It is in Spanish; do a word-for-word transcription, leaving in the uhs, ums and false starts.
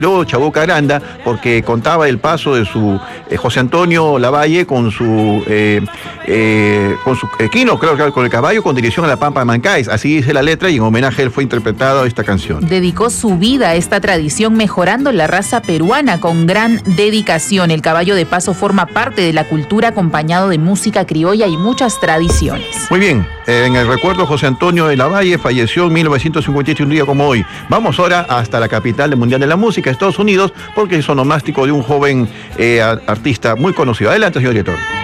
Luego Chabuca Aranda, porque contaba el paso de su eh, José Antonio Lavalle con su eh, eh, con su equino, creo que con el caballo, con dirección a la Pampa de Mancáis. Así dice la letra y en homenaje a él fue interpretada esta canción. Dedicó su vida a esta tradición mejorando la raza peruana con gran dedicación. El caballo de paso forma parte de la cultura acompañado de música criolla y muchas tradiciones. Muy bien, eh, en el recuerdo José Antonio de Lavalle falleció en mil novecientos cincuenta y ocho, un día como hoy. Vamos ahora hasta la capital del Mundial de la Música, Estados Unidos, porque es onomástico de un joven eh, artista muy conocido. Adelante, señor director.